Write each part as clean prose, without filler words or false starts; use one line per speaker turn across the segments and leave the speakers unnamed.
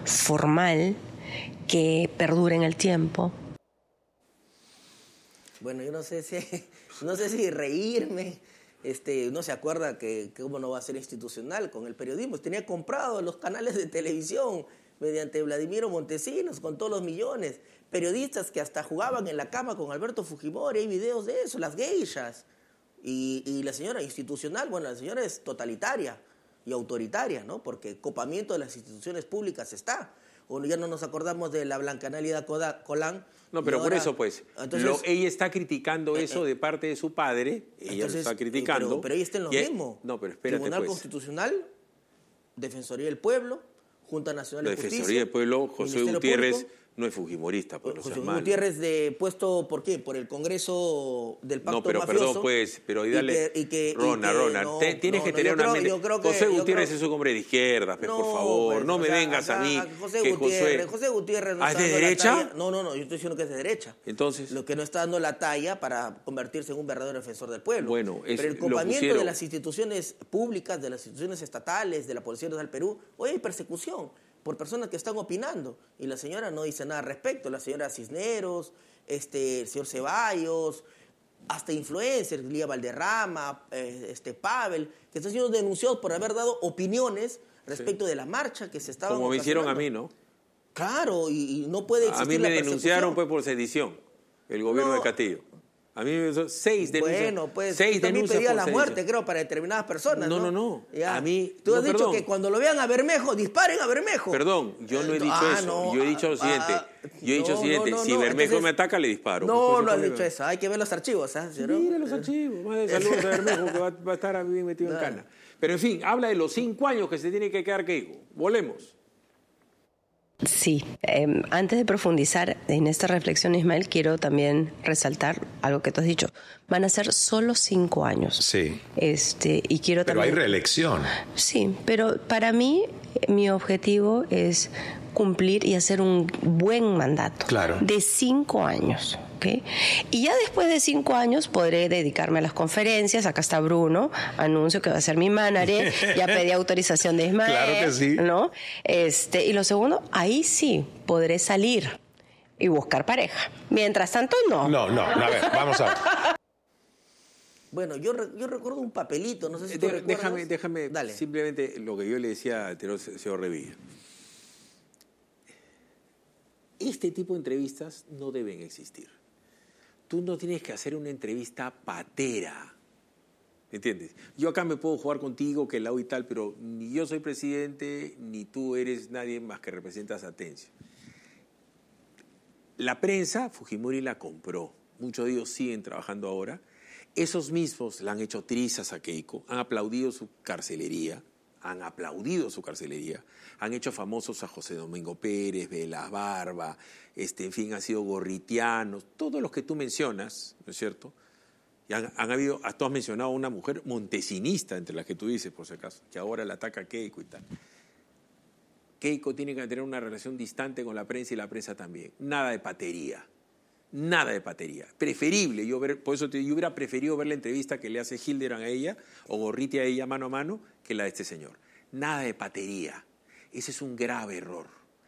formal que perdure en el tiempo.
Bueno, yo no sé si reírme. Uno se acuerda que cómo no va a ser institucional con el periodismo. Tenía comprado los canales de televisión mediante Vladimiro Montesinos con todos los millones. Periodistas que hasta jugaban en la cama con Alberto Fujimori. Hay videos de eso, las geishas. Y la señora institucional, bueno, la señora es totalitaria y autoritaria, ¿no? Porque el copamiento de las instituciones públicas está. O ya no nos acordamos de la Blanca Nálida Colán.
No, pero ahora, por eso, pues, ella está criticando eso de parte de su padre, ella lo está criticando.
Pero ella está en lo mismo.
No, pero espérate,
Tribunal Constitucional, Defensoría del Pueblo, Junta Nacional de Justicia.
Defensoría del Pueblo, José Gutiérrez no es fujimorista, pues,
José Gutiérrez puesto, ¿por qué? Por el Congreso del Pacto Mafioso.
No, pero perdón, pues, pero ahí dale... Rona, tienes que tener una mente... José Gutiérrez es un hombre de izquierda, pues, por favor, no me vengas a mí.
José Gutiérrez no
¿es de derecha?
No, yo estoy diciendo que es de derecha.
Entonces...
Lo que no está dando la talla para convertirse en un verdadero defensor del pueblo.
Bueno,
pero el copamiento de las instituciones públicas, de las instituciones estatales, de la Policía Nacional del Perú, hoy hay persecución por personas que están opinando, y la señora no dice nada al respecto. La señora Cisneros, el señor Ceballos, hasta influencers, Lía Valderrama, Pavel, que están siendo denunciados por haber dado opiniones respecto de la marcha que se estaba
como me hicieron a mí, ¿no?
Claro, y no puede existir.
A mí me denunciaron pues por sedición, el gobierno de Castillo. A mí me hizo 6 denuncias.
Bueno, pues
6
también
denuncias
pedía
por
la
sedición.
muerte, creo, para determinadas personas.
No. A mí...
Tú has dicho que cuando lo vean a Bermejo, disparen a Bermejo.
Perdón, yo no he dicho eso.
No,
yo he dicho lo siguiente. Si Bermejo entonces, me ataca, le disparo.
No has dicho eso. Hay que ver los archivos, ¿sabes?
Mira los archivos. Más de saludos a Bermejo, que va a estar bien metido en cana. Pero, en fin, habla de los 5 años que se tiene que quedar Keiko. Volemos.
Sí, antes de profundizar en esta reflexión, Ismael, quiero también resaltar algo que tú has dicho. Van a ser solo 5 años.
Sí.
Y quiero
pero
también...
hay reelección.
Sí, pero para mí, mi objetivo es cumplir y hacer un buen mandato.
Claro.
De 5 años. ¿Okay? Y ya después de 5 años podré dedicarme a las conferencias. Acá está Bruno, anuncio que va a ser mi manager. Ya pedí autorización de Ismael.
Claro que sí.
¿No? Y lo segundo, ahí sí podré salir y buscar pareja. Mientras tanto, no.
No, a ver, vamos a ver.
Bueno, yo recuerdo un papelito, no sé si tú recuerdas.
Déjame,
Dale.
Simplemente lo que yo le decía al señor Revilla. Este tipo de entrevistas no deben existir. Tú no tienes que hacer una entrevista patera. ¿Entiendes? Yo acá me puedo jugar contigo, que lado y tal, pero ni yo soy presidente, ni tú eres nadie más que representas a Atencio. La prensa, Fujimori la compró. Muchos de ellos siguen trabajando ahora. Esos mismos le han hecho trizas a Keiko, han aplaudido su carcelería, han hecho famosos a José Domingo Pérez, Vela Barba, en fin, han sido gorritianos, todos los que tú mencionas, ¿no es cierto? Y han habido, tú has mencionado a una mujer montesinista, entre las que tú dices, por si acaso, que ahora la ataca a Keiko y tal. Keiko tiene que tener una relación distante con la prensa y la prensa también. Nada de patería. Preferible, por eso yo hubiera preferido ver la entrevista que le hace Hildebrand a ella o Gorriti a ella mano a mano que la de este señor. Nada de patería. Ese es un grave error,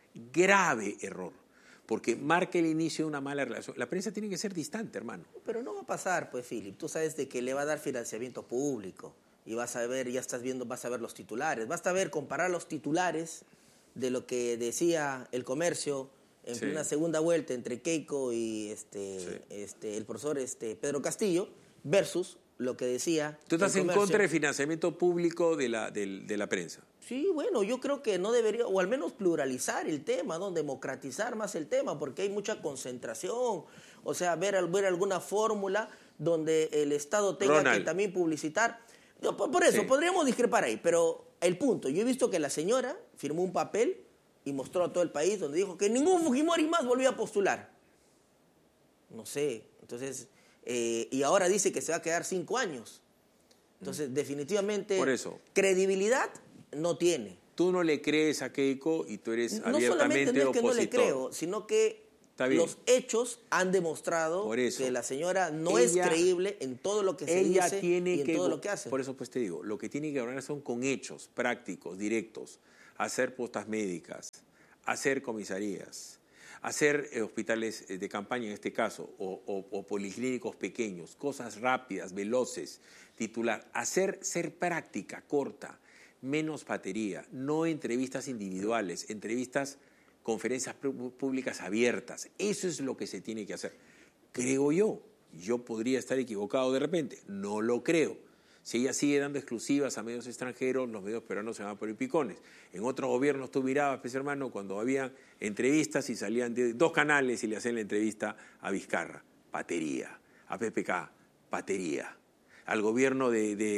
porque marca el inicio de una mala relación. La prensa tiene que ser distante, hermano.
Pero no va a pasar, pues, Philip. Tú sabes de que le va a dar financiamiento público y vas a ver, vas a ver los titulares. Basta ver, comparar los titulares de lo que decía El Comercio en una segunda vuelta entre Keiko y el profesor Pedro Castillo versus lo que decía
¿Tú estás en contra del financiamiento público de la prensa?
Sí, bueno, yo creo que no debería, o al menos pluralizar el tema, ¿no? Democratizar más el tema, porque hay mucha concentración. O sea, ver alguna fórmula donde el Estado tenga que también publicitar. Por eso, podríamos discrepar ahí, pero el punto, yo he visto que la señora firmó un papel y mostró a todo el país donde dijo que ningún Fujimori más volvía a postular. No sé, entonces, y ahora dice que se va a quedar 5 años. Entonces, definitivamente,
por eso,
credibilidad no tiene.
Tú no le crees a Keiko y tú eres abiertamente
no solamente no es que
opositor.
no le creo, sino que los hechos han demostrado que la señora no es creíble en todo lo que se dice y en todo lo que hace.
Por eso pues te digo, lo que tiene que hablar son con hechos prácticos, directos, hacer postas médicas, hacer comisarías, hacer hospitales de campaña en este caso, o policlínicos pequeños, cosas rápidas, veloces, titular, ser práctica, corta, menos batería, no entrevistas individuales, conferencias públicas abiertas. Eso es lo que se tiene que hacer. Creo yo podría estar equivocado de repente, no lo creo. Si ella sigue dando exclusivas a medios extranjeros, los medios peruanos se van por picones. En otros gobiernos tú mirabas, pues, hermano, cuando había entrevistas y salían de 2 canales y le hacían la entrevista a Vizcarra, patería, a PPK, patería, al gobierno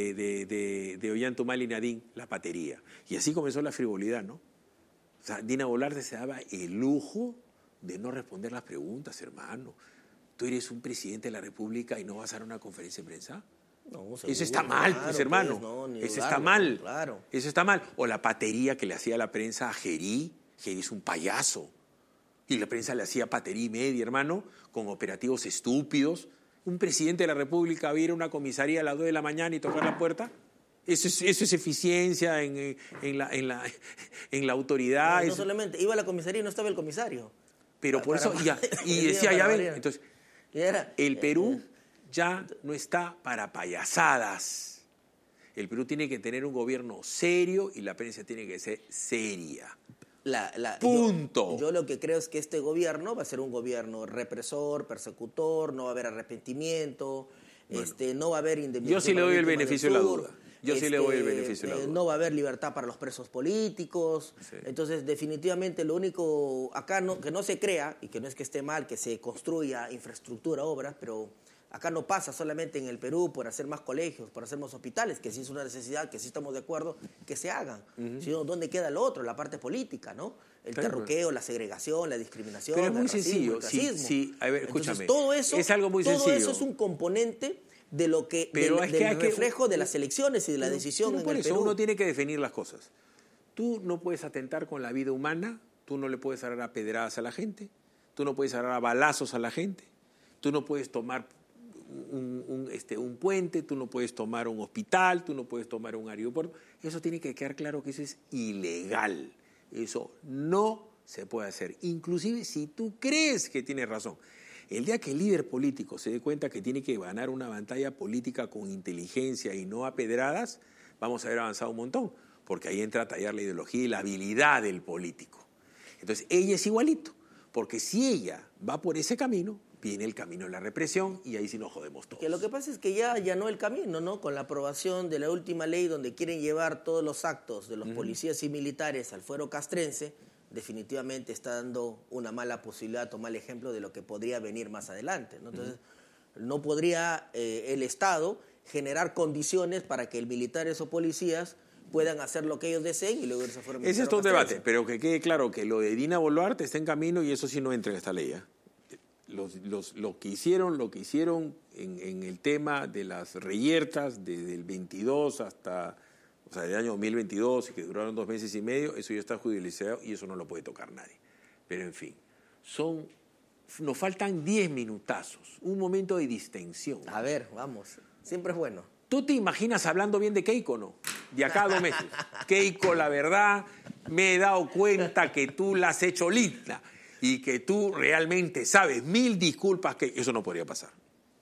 de Ollantaytambo y Nadine, la patería. Y así comenzó la frivolidad, ¿no? O sea, Dina Boluarte se daba el lujo de no responder las preguntas, hermano. Tú eres un presidente de la República y no vas a dar una conferencia de prensa.
No, seguro,
eso está mal,
claro,
pues, hermano.
Pues, no,
eso
dudarlo,
está mal.
Claro.
Eso está mal. O la patería que le hacía la prensa a Gerí. Gerí es un payaso. Y la prensa le hacía patería y media, hermano, con operativos estúpidos. Un presidente de la República va a ir a una comisaría a las 2 de la mañana y tocar la puerta. Eso es eficiencia en la autoridad.
No solamente, iba a la comisaría y no estaba el comisario.
Pero por eso, y decía, ya ven, entonces, el Perú ya no está para payasadas. El Perú tiene que tener un gobierno serio y la prensa tiene que ser seria. Punto.
Yo lo que creo es que este gobierno va a ser un gobierno represor, persecutor, no va a haber arrepentimiento, no va a haber indemnización.
Yo sí le doy el beneficio de la duda. Yo sí le doy el beneficio de la duda.
No va a haber libertad para los presos políticos. Sí. Entonces, definitivamente, lo único acá que no se crea, y que no es que esté mal que se construya infraestructura, obras, pero acá no pasa solamente en el Perú por hacer más colegios, por hacer más hospitales, que sí es una necesidad, que sí estamos de acuerdo que se hagan. Sino, ¿dónde queda lo otro? La parte política, ¿no? El terruqueo, la segregación, la discriminación,
pero es muy
el racismo,
sencillo.
el racismo.
Sí, a ver, escúchame.
Entonces, todo eso,
es algo muy sencillo.
Todo eso es un componente de lo que del reflejo de las elecciones y de la decisión en el Perú.
Uno tiene que definir las cosas. Tú no puedes atentar con la vida humana, tú no le puedes agarrar a pedradas a la gente, tú no puedes agarrar a balazos a la gente, tú no puedes tomar un puente, tú no puedes tomar un hospital, tú no puedes tomar un aeropuerto. Eso tiene que quedar claro que eso es ilegal. Eso no se puede hacer. Inclusive si tú crees que tienes razón. El día que el líder político se dé cuenta que tiene que ganar una batalla política con inteligencia y no a pedradas, vamos a haber avanzado un montón, porque ahí entra a tallar la ideología y la habilidad del político. Entonces, ella es igualito, porque si ella va por ese camino, viene el camino de la represión y ahí sí nos jodemos todos.
Que lo que pasa es que ya allanó el camino, ¿no? Con la aprobación de la última ley donde quieren llevar todos los actos de los policías y militares al fuero castrense, definitivamente está dando una mala posibilidad o mal ejemplo de lo que podría venir más adelante, ¿no? Entonces, no podría el Estado generar condiciones para que militares o policías puedan hacer lo que ellos deseen y luego irse fuera.
Ese es todo un debate, pero que quede claro que lo de Dina Boluarte está en camino y eso sí no entra en esta ley, ¿eh? Lo que hicieron en el tema de las reyertas desde el 22 hasta... O sea, del año 2022 y que duraron 2 meses y medio, eso ya está judicializado y eso no lo puede tocar nadie. Pero en fin, nos faltan 10 minutazos, un momento de distensión.
A ver, vamos, siempre es bueno.
¿Tú te imaginas hablando bien de Keiko, no? De acá a 2 meses. Keiko, la verdad, me he dado cuenta que tú la has hecho linda y que tú realmente sabes, 1000 disculpas, que eso no podría pasar.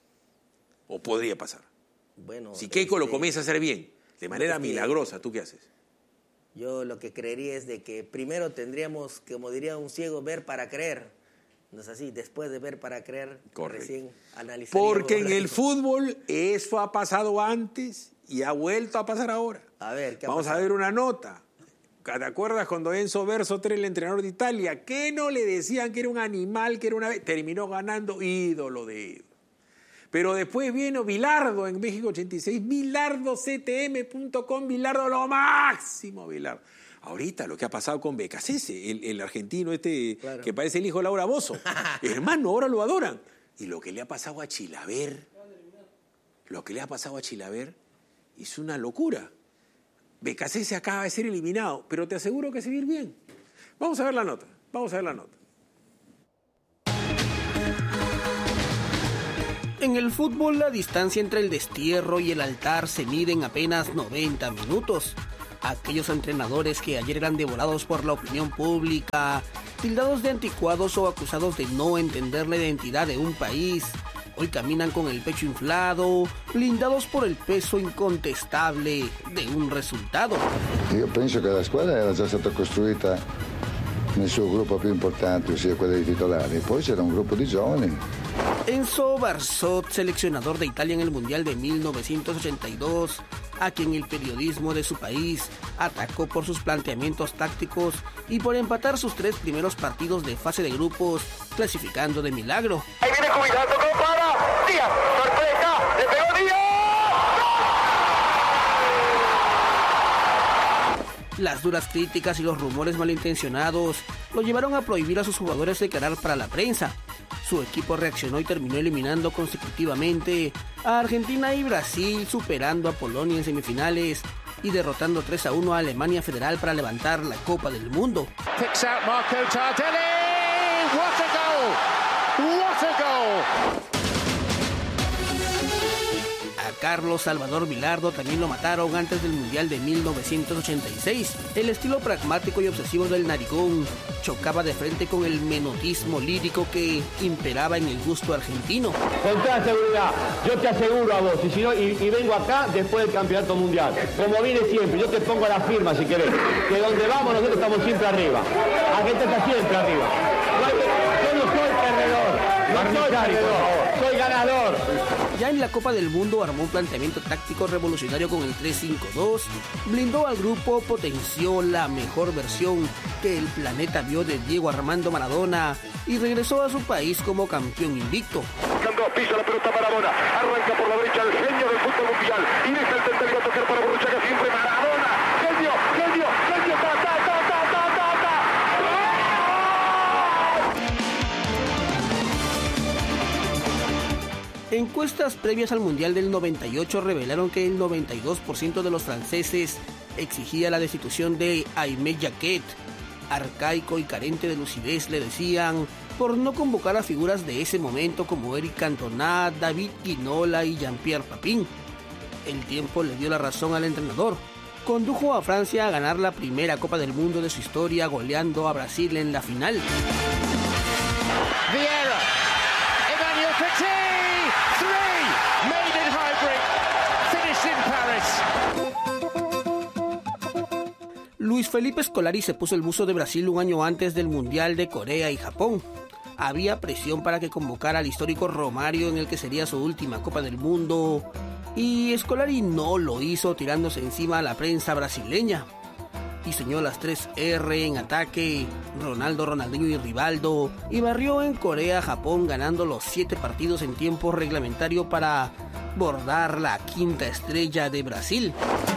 O podría pasar.
Bueno,
si Keiko lo comienza a hacer bien, de manera milagrosa, ¿tú qué haces?
Yo lo que creería es de que primero tendríamos, como diría un ciego, ver para creer. No es así, después de ver para creer, recién analizaríamos.
Porque en el fútbol eso ha pasado antes y ha vuelto a pasar ahora.
A ver, ¿qué
Vamos a ver una nota. ¿Te acuerdas cuando Enzo Bersotero, el entrenador de Italia, que no le decían que era un animal, que era una... terminó ganando ídolo de ídolo? Pero después vino Bilardo en México 86, bilardoctm.com, Bilardo lo máximo, Bilardo. Ahorita lo que ha pasado con Becasese, el argentino claro, que parece el hijo de Laura Bozzo. Hermano, ahora lo adoran. Y lo que le ha pasado a Chilaver, es una locura. Becasese acaba de ser eliminado, pero te aseguro que se va a ir bien. Vamos a ver la nota.
En el fútbol, la distancia entre el destierro y el altar se mide en apenas 90 minutos. Aquellos entrenadores que ayer eran devorados por la opinión pública, tildados de anticuados o acusados de no entender la identidad de un país, hoy caminan con el pecho inflado, blindados por el peso incontestable de un resultado.
Io penso che la squadra era già stata costruita nel suo gruppo più importante, ossia quello di titolari. Poi c'era un gruppo di giovani.
Enzo Barzot, seleccionador de Italia en el Mundial de 1982, a quien el periodismo de su país atacó por sus planteamientos tácticos y por empatar sus 3 primeros partidos de fase de grupos, clasificando de milagro.
Ahí viene Cubilando, ¿cómo para? Díaz, sorpresa, le pegó Díaz.
Las duras críticas y los rumores malintencionados lo llevaron a prohibir a sus jugadores declarar para la prensa. Su equipo reaccionó y terminó eliminando consecutivamente a Argentina y Brasil, superando a Polonia en semifinales y derrotando 3-1 a Alemania Federal para levantar la Copa del Mundo.
Picks out Marco Tardelli. What a goal! What a goal!
Carlos Salvador Vilardo también lo mataron antes del Mundial de 1986. El estilo pragmático y obsesivo del narigón chocaba de frente con el menotismo lírico que imperaba en el gusto argentino.
Con toda seguridad, yo te aseguro a vos, y si no, y vengo acá después del campeonato mundial. Como vine siempre, yo te pongo la firma si querés, que donde vamos nosotros estamos siempre arriba. Argentina está siempre arriba. Yo no soy perdedor, soy ganador.
Ya en la Copa del Mundo armó un planteamiento táctico revolucionario con el 3-5-2, blindó al grupo, potenció la mejor versión que el planeta vio de Diego Armando Maradona y regresó a su país como campeón invicto.
Pisa la pelota Maradona, arranca por la derecha el genio del fútbol mundial y deja el centro a tocar para Borruchaga, siempre Maradona, genio,
Encuestas previas al Mundial del 98 revelaron que el 92% de los franceses exigía la destitución de Aimé Jacquet. Arcaico y carente de lucidez, le decían, por no convocar a figuras de ese momento como Eric Cantona, David Ginola y Jean-Pierre Papin. El tiempo le dio la razón al entrenador. Condujo a Francia a ganar la primera Copa del Mundo de su historia, goleando a Brasil en la final.
Vieira, Emmanuel Petit, 3, made in Highbury, finished in Paris.
Luis Felipe Scolari se puso el buzo de Brasil un año antes del Mundial de Corea y Japón. Había presión para que convocara al histórico Romario en el que sería su última Copa del Mundo, y Scolari no lo hizo, tirándose encima a la prensa brasileña. Diseñó las 3 R en ataque, Ronaldo, Ronaldinho y Rivaldo, y barrió en Corea-Japón ganando los 7 partidos en tiempo reglamentario para bordar la 5ª estrella de Brasil.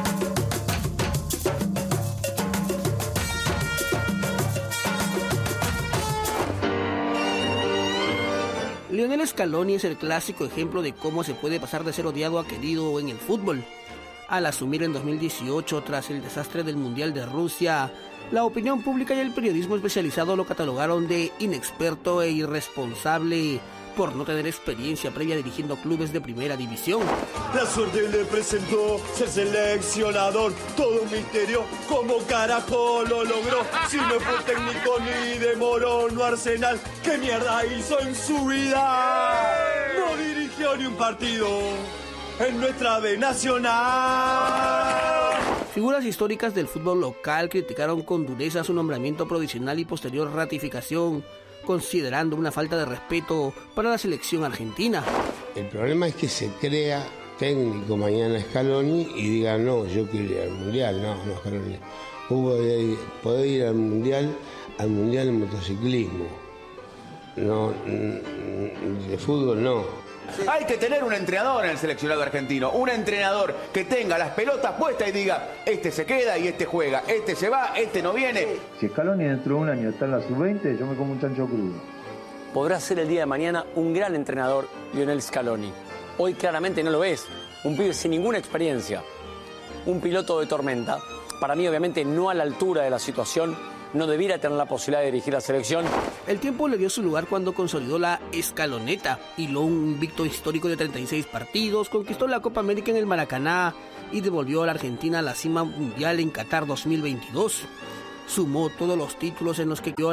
Lionel Scaloni es el clásico ejemplo de cómo se puede pasar de ser odiado a querido en el fútbol. Al asumir en 2018, tras el desastre del Mundial de Rusia, la opinión pública y el periodismo especializado lo catalogaron de inexperto e irresponsable por no tener experiencia previa dirigiendo clubes de primera división.
La suerte le presentó ser seleccionador, todo un misterio, ¿cómo carajo lo logró? Si no fue técnico ni de Morón o Arsenal, ¿qué mierda hizo en su vida? No dirigió ni un partido en nuestra B Nacional.
Figuras históricas del fútbol local criticaron con dureza su nombramiento provisional y posterior ratificación, considerando una falta de respeto para la selección argentina.
El problema es que se crea técnico mañana Scaloni y diga no, yo quiero ir al Mundial. No, Scaloni. Poder ir al Mundial de motociclismo. No, de fútbol no.
Hay que tener un entrenador en el seleccionado argentino, un entrenador que tenga las pelotas puestas y diga, este se queda y este juega, este se va, este no viene.
Si Scaloni dentro de un año está en la sub-20, yo me como un chancho crudo.
Podrá ser el día de mañana un gran entrenador, Lionel Scaloni. Hoy claramente no lo es, un pibe sin ninguna experiencia, un piloto de tormenta. Para mí obviamente no a la altura de la situación, no debiera tener la posibilidad de dirigir la selección.
El tiempo le dio su lugar cuando consolidó la escaloneta, hiló un invicto histórico de 36 partidos, conquistó la Copa América en el Maracaná y devolvió a la Argentina a la cima mundial en Qatar 2022. Sumó todos los títulos en los que quedó